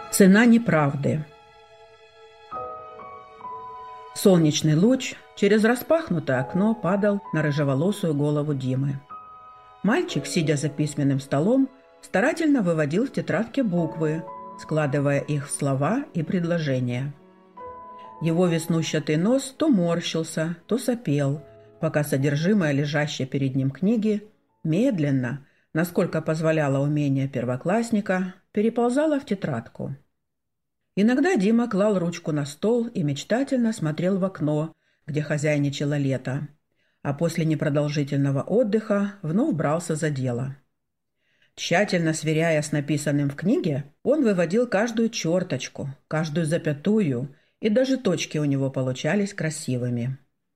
Цена неправды. Солнечный луч через распахнутое окно падал на рыжеволосую голову Димы. Мальчик, сидя за письменным столом, старательно выводил в тетрадке буквы, складывая их в слова и предложения. Его веснущатый нос то морщился, то сопел, пока содержимое лежащей перед ним книги медленно, насколько позволяло умение первоклассника, переползало в тетрадку. Иногда Дима клал ручку на стол и мечтательно смотрел в окно, где хозяйничало лето, а после непродолжительного отдыха вновь брался за дело. Тщательно сверяя с написанным в книге, он выводил каждую черточку, каждую запятую, и даже точки у него получались красивыми.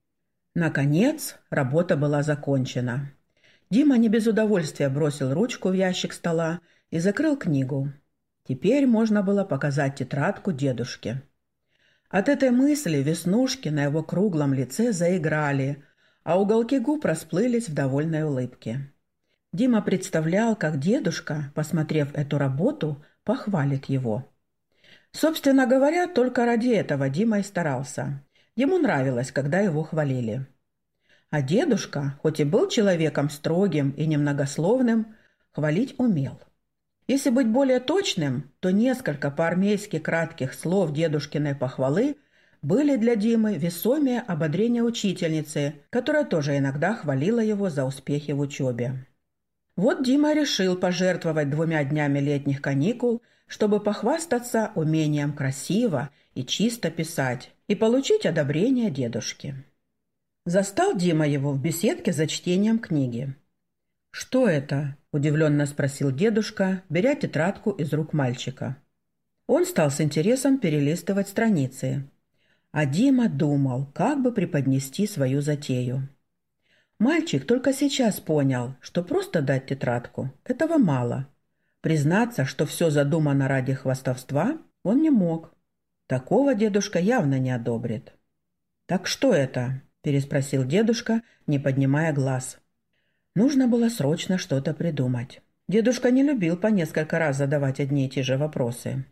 Наконец, работа была закончена. Дима не без удовольствия бросил ручку в ящик стола и закрыл книгу. Теперь можно было показать тетрадку дедушке. От этой мысли веснушки на его круглом лице заиграли, а уголки губ расплылись в довольной улыбке. Дима представлял, как дедушка, посмотрев эту работу, похвалит его. Собственно говоря, только ради этого Дима и старался. Ему нравилось, когда его хвалили. А дедушка, хоть и был человеком строгим и немногословным, хвалить умел. Если быть более точным, то несколько по-армейски кратких слов дедушкиной похвалы были для Димы весомее ободрения учительницы, которая тоже иногда хвалила его за успехи в учебе. Вот Дима решил пожертвовать 2 днями летних каникул, чтобы похвастаться умением красиво и чисто писать и получить одобрение дедушки. Застал Дима его в беседке за чтением книги. «Что это?» – удивленно спросил дедушка, беря тетрадку из рук мальчика. Он стал с интересом перелистывать страницы. А Дима думал, как бы преподнести свою затею. Мальчик только сейчас понял, что просто дать тетрадку – этого мало. Признаться, что все задумано ради хвастовства, он не мог. Такого дедушка явно не одобрит. «Так что это?» – переспросил дедушка, не поднимая глаз. Нужно было срочно что-то придумать. Дедушка не любил по несколько раз задавать одни и те же вопросы.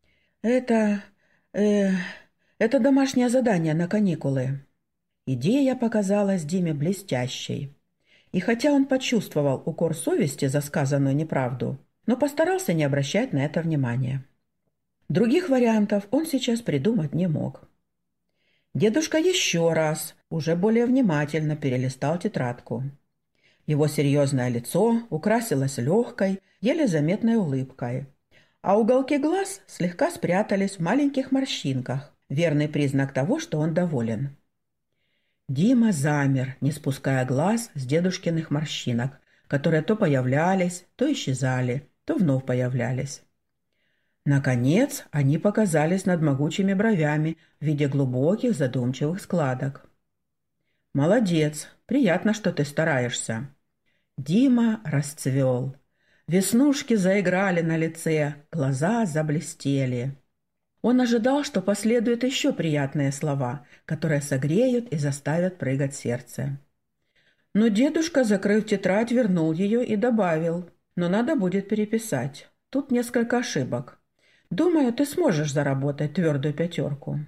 Это домашнее задание на каникулы». Идея показалась Диме блестящей. И хотя он почувствовал укор совести за сказанную неправду, но постарался не обращать на это внимания. Других вариантов он сейчас придумать не мог. Дедушка еще раз, уже более внимательно перелистал тетрадку. Его серьезное лицо украсилось легкой, еле заметной улыбкой, а уголки глаз слегка спрятались в маленьких морщинках, верный признак того, что он доволен. Дима замер, не спуская глаз с дедушкиных морщинок, которые то появлялись, то исчезали, то вновь появлялись. Наконец, они показались над могучими бровями в виде глубоких задумчивых складок. «Молодец, приятно, что ты стараешься». Дима расцвел. Веснушки заиграли на лице, глаза заблестели. Он ожидал, что последуют еще приятные слова, которые согреют и заставят прыгать сердце. Но дедушка, закрыв тетрадь, вернул ее и добавил: «Но надо будет переписать. Тут несколько ошибок. Думаю, ты сможешь заработать твердую 5».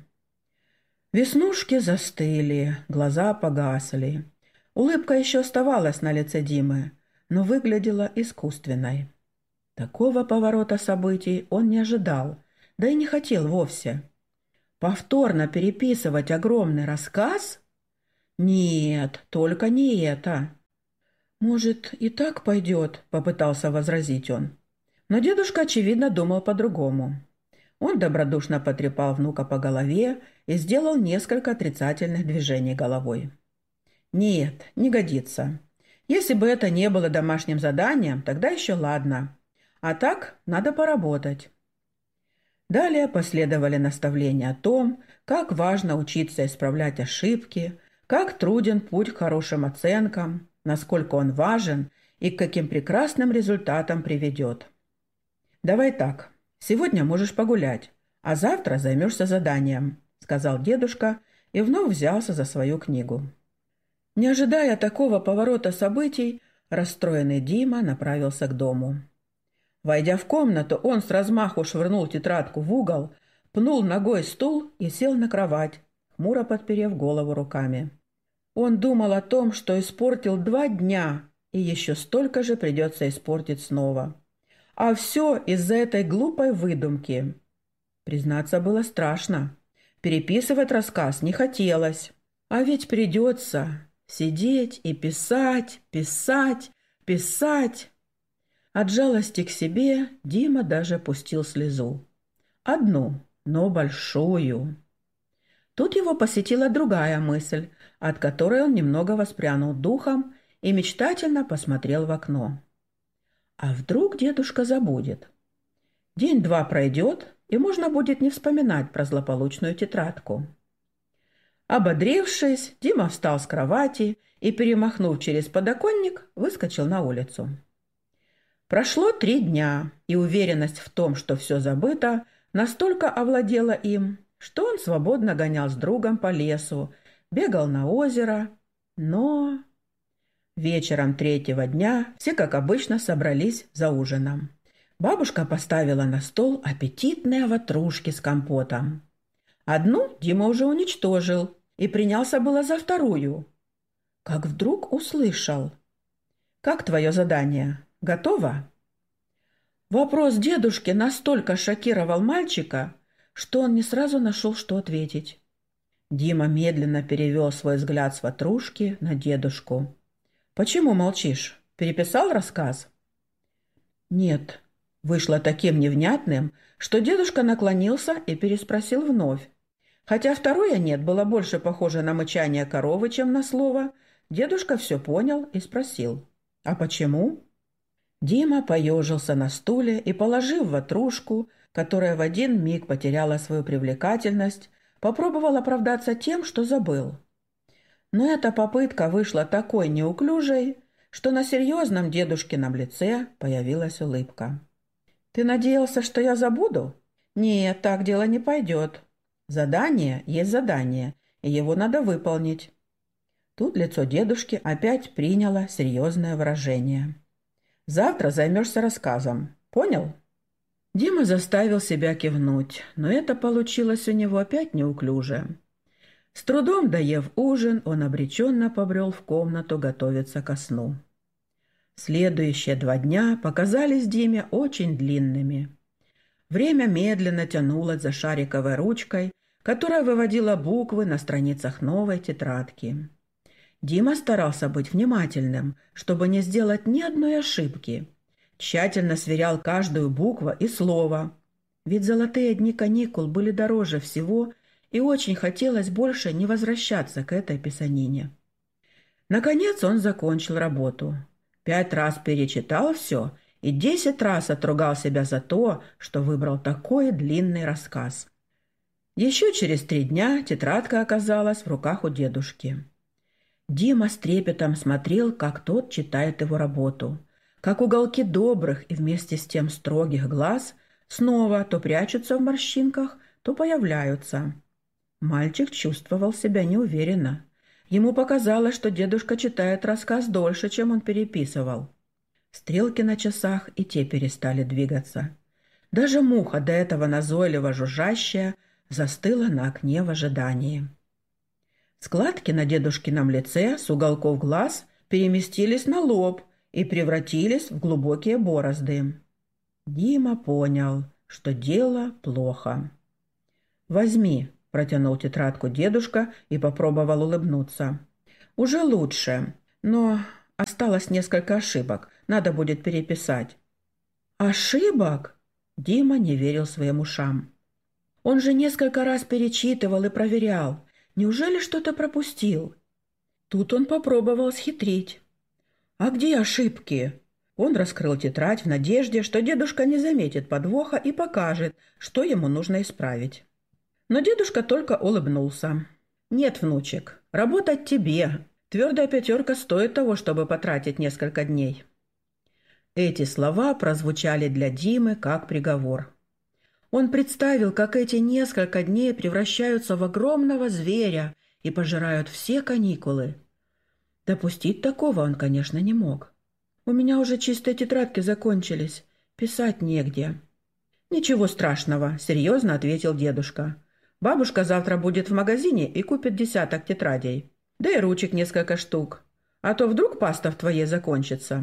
Веснушки застыли, глаза погасли. Улыбка еще оставалась на лице Димы, но выглядела искусственной. Такого поворота событий он не ожидал, да и не хотел вовсе. Повторно переписывать огромный рассказ? Нет, только не это. «Может, и так пойдет?» – попытался возразить он. Но дедушка, очевидно, думал по-другому. Он добродушно потрепал внука по голове и сделал несколько отрицательных движений головой. «Нет, не годится. Если бы это не было домашним заданием, тогда еще ладно. А так надо поработать». Далее последовали наставления о том, как важно учиться исправлять ошибки, как труден путь к хорошим оценкам, насколько он важен и к каким прекрасным результатам приведет. «Давай так, сегодня можешь погулять, а завтра займешься заданием», — сказал дедушка и вновь взялся за свою книгу. Не ожидая такого поворота событий, расстроенный Дима направился к дому. Войдя в комнату, он с размаху швырнул тетрадку в угол, пнул ногой стул и сел на кровать, хмуро подперев голову руками. Он думал о том, что испортил 2 дня, и еще столько же придется испортить снова. А все из-за этой глупой выдумки. Признаться, было страшно. Переписывать рассказ не хотелось. А ведь придется сидеть и писать, писать, писать. От жалости к себе Дима даже пустил слезу. Одну, но большую. Тут его посетила другая мысль, от которой он немного воспрянул духом и мечтательно посмотрел в окно. А вдруг дедушка забудет? День-два пройдет, и можно будет не вспоминать про злополучную тетрадку. Ободрившись, Дима встал с кровати и, перемахнув через подоконник, выскочил на улицу. Прошло 3 дня, и уверенность в том, что все забыто, настолько овладела им, что он свободно гонял с другом по лесу, бегал на озеро, но... Вечером 3-го дня все, как обычно, собрались за ужином. Бабушка поставила на стол аппетитные ватрушки с компотом. Одну Дима уже уничтожил и принялся было за вторую. Как вдруг услышал: «Как твое задание? Готово?» Вопрос дедушки настолько шокировал мальчика, что он не сразу нашел, что ответить. Дима медленно перевел свой взгляд с ватрушки на дедушку. «Почему молчишь? Переписал рассказ?» «Нет», вышло таким невнятным, что дедушка наклонился и переспросил вновь. Хотя второе «нет» было больше похоже на мычание коровы, чем на слово, дедушка все понял и спросил: «А почему?» Дима поежился на стуле и, положив ватрушку, которая в один миг потеряла свою привлекательность, попробовал оправдаться тем, что забыл. Но эта попытка вышла такой неуклюжей, что на серьезном дедушкином лице появилась улыбка. «Ты надеялся, что я забуду? Нет, так дело не пойдет. Задание есть задание, и его надо выполнить». Тут лицо дедушки опять приняло серьезное выражение. «Завтра займешься рассказом. Понял?» Дима заставил себя кивнуть, но это получилось у него опять неуклюже. С трудом доев ужин, он обреченно побрел в комнату готовиться ко сну. Следующие 2 дня показались Диме очень длинными. Время медленно тянулось за шариковой ручкой, которая выводила буквы на страницах новой тетрадки. Дима старался быть внимательным, чтобы не сделать ни одной ошибки. Тщательно сверял каждую букву и слово. Ведь золотые дни каникул были дороже всего, и очень хотелось больше не возвращаться к этой писанине. Наконец он закончил работу. 5 раз перечитал все и 10 раз отругал себя за то, что выбрал такой длинный рассказ. Еще через 3 дня тетрадка оказалась в руках у дедушки. Дима с трепетом смотрел, как тот читает его работу, как уголки добрых и вместе с тем строгих глаз снова то прячутся в морщинках, то появляются. Мальчик чувствовал себя неуверенно. Ему показалось, что дедушка читает рассказ дольше, чем он переписывал. Стрелки на часах и те перестали двигаться. Даже муха, до этого назойливо жужжащая, застыла на окне в ожидании. Складки на дедушкином лице с уголков глаз переместились на лоб и превратились в глубокие борозды. Дима понял, что дело плохо. «Возьми», — протянул тетрадку дедушка и попробовал улыбнуться. «Уже лучше, но осталось несколько ошибок, надо будет переписать». «Ошибок?» — Дима не верил своим ушам. «Он же несколько раз перечитывал и проверял. Неужели что-то пропустил?» Тут он попробовал схитрить. «А где ошибки?» Он раскрыл тетрадь в надежде, что дедушка не заметит подвоха и покажет, что ему нужно исправить. Но дедушка только улыбнулся. «Нет, внучек, работать тебе. Твердая 5 стоит того, чтобы потратить несколько дней». Эти слова прозвучали для Димы как приговор. Он представил, как эти несколько дней превращаются в огромного зверя и пожирают все каникулы. Допустить такого он, конечно, не мог. «У меня уже чистые тетрадки закончились. Писать негде». «Ничего страшного», – серьезно ответил дедушка. «Бабушка завтра будет в магазине и купит 10 тетрадей. Да и ручек несколько штук. А то вдруг паста в твоей закончится».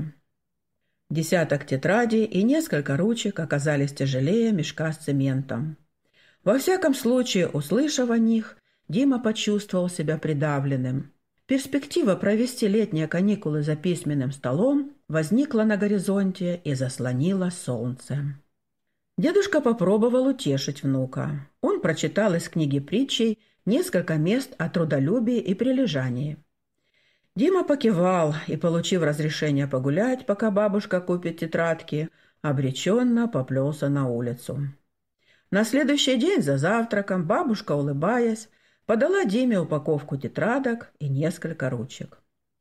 10 тетрадей и несколько ручек оказались тяжелее мешка с цементом. Во всяком случае, услышав о них, Дима почувствовал себя придавленным. Перспектива провести летние каникулы за письменным столом возникла на горизонте и заслонила солнце. Дедушка попробовал утешить внука. Он прочитал из книги притчей несколько мест о трудолюбии и прилежании. Дима покивал и, получив разрешение погулять, пока бабушка купит тетрадки, обреченно поплелся на улицу. На следующий день за завтраком бабушка, улыбаясь, подала Диме упаковку тетрадок и несколько ручек.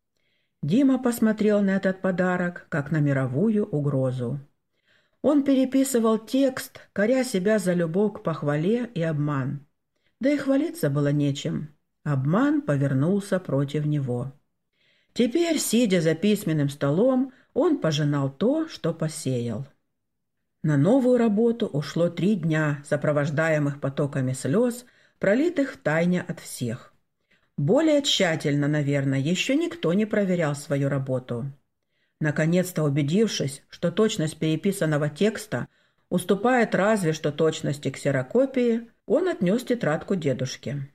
Дима посмотрел на этот подарок, как на мировую угрозу. Он переписывал текст, коря себя за любовь к похвале и обман. Да и хвалиться было нечем. Обман повернулся против него. Теперь, сидя за письменным столом, он пожинал то, что посеял. На новую работу ушло 3 дня, сопровождаемых потоками слез, пролитых втайне от всех. Более тщательно, наверное, еще никто не проверял свою работу. Наконец-то убедившись, что точность переписанного текста уступает разве что точности ксерокопии, он отнес тетрадку дедушке.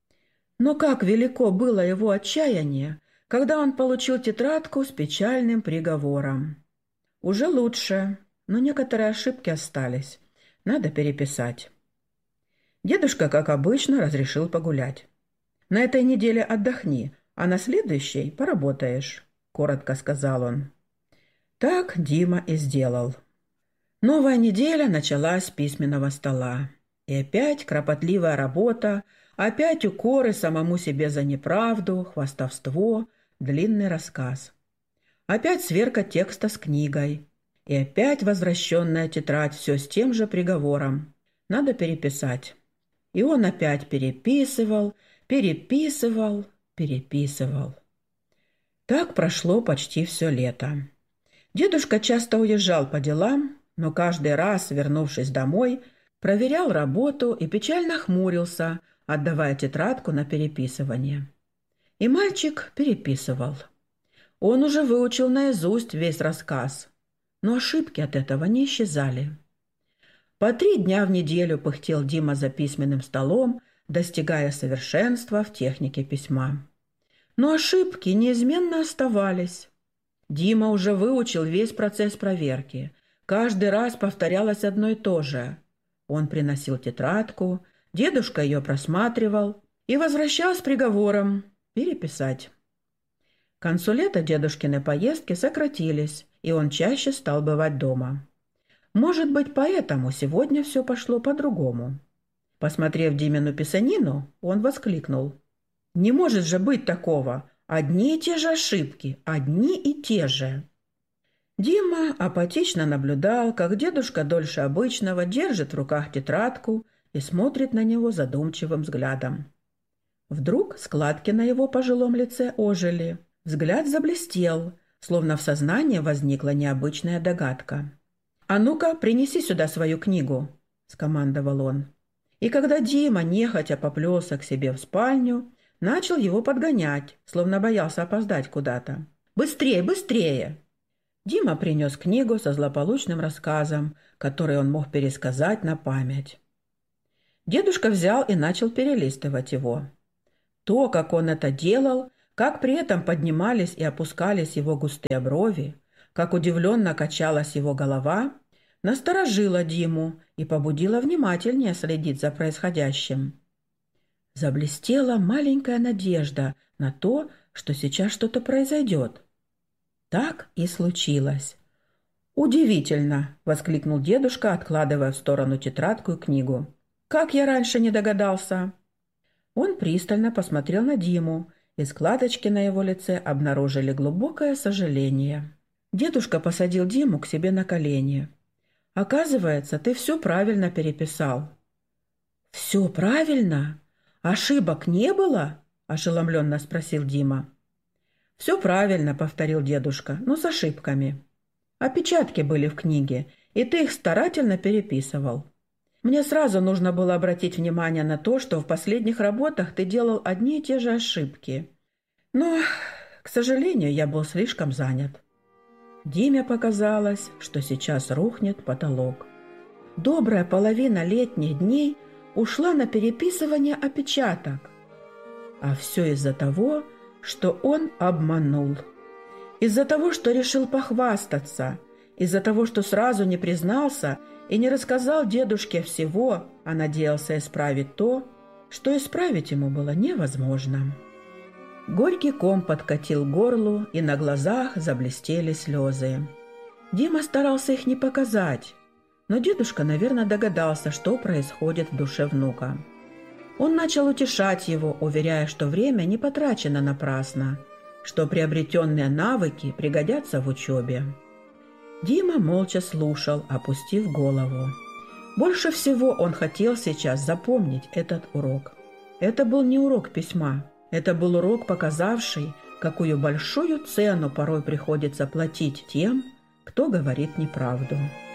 Но как велико было его отчаяние, когда он получил тетрадку с печальным приговором. Уже лучше, но некоторые ошибки остались. Надо переписать. Дедушка, как обычно, разрешил погулять. «На этой неделе отдохни, а на следующей поработаешь», — коротко сказал он. Так Дима и сделал. Новая неделя началась с письменного стола. И опять кропотливая работа, опять укоры самому себе за неправду, хвастовство, длинный рассказ. Опять сверка текста с книгой. И опять возвращенная тетрадь все с тем же приговором. Надо переписать. И он опять переписывал. Так прошло почти все лето. Дедушка часто уезжал по делам, но каждый раз, вернувшись домой, проверял работу и печально хмурился, отдавая тетрадку на переписывание. И мальчик переписывал. Он уже выучил наизусть весь рассказ, но ошибки от этого не исчезали. По 3 дня в неделю пыхтел Дима за письменным столом, достигая совершенства в технике письма. Но ошибки неизменно оставались. Дима уже выучил весь процесс проверки. Каждый раз повторялось одно и то же. Он приносил тетрадку, дедушка ее просматривал и возвращал с приговором переписать. К концу лета дедушкины поездки сократились, и он чаще стал бывать дома. Может быть, поэтому сегодня все пошло по-другому. Посмотрев Димину писанину, он воскликнул: «Не может же быть такого! Одни и те же ошибки, одни и те же!» Дима апатично наблюдал, как дедушка дольше обычного держит в руках тетрадку и смотрит на него задумчивым взглядом. Вдруг складки на его пожилом лице ожили. Взгляд заблестел, словно в сознании возникла необычная догадка. «А ну-ка, принеси сюда свою книгу», — скомандовал он. И когда Дима нехотя поплелся к себе в спальню, начал его подгонять, словно боялся опоздать куда-то. «Быстрее, быстрее!» Дима принес книгу со злополучным рассказом, который он мог пересказать на память. Дедушка взял и начал перелистывать его. То, как он это делал, как при этом поднимались и опускались его густые брови, как удивленно качалась его голова, насторожило Диму и побудило внимательнее следить за происходящим. Заблестела маленькая надежда на то, что сейчас что-то произойдет. Так и случилось. «Удивительно!» — воскликнул дедушка, откладывая в сторону тетрадку и книгу. «Как я раньше не догадался!» Он пристально посмотрел на Диму, и складочки на его лице обнаружили глубокое сожаление. Дедушка посадил Диму к себе на колени. «Оказывается, ты все правильно переписал». «Все правильно? Ошибок не было?» – ошеломленно спросил Дима. «Все правильно», – повторил дедушка, – «но с ошибками. Опечатки были в книге, и ты их старательно переписывал. Мне сразу нужно было обратить внимание на то, что в последних работах ты делал одни и те же ошибки. Но, к сожалению, я был слишком занят. Диме показалось, что сейчас рухнет потолок. Добрая половина летних дней ушла на переписывание опечаток. А все из-за того, что он обманул. Из-за того, что решил похвастаться. Из-за того, что сразу не признался и не рассказал дедушке всего, а надеялся исправить то, что исправить ему было невозможно. Горький ком подкатил к горлу, и на глазах заблестели слезы. Дима старался их не показать, но дедушка, наверное, догадался, что происходит в душе внука. Он начал утешать его, уверяя, что время не потрачено напрасно, что приобретенные навыки пригодятся в учебе. Дима молча слушал, опустив голову. Больше всего он хотел сейчас запомнить этот урок. Это был не урок письма, это был урок, показавший, какую большую цену порой приходится платить тем, кто говорит неправду.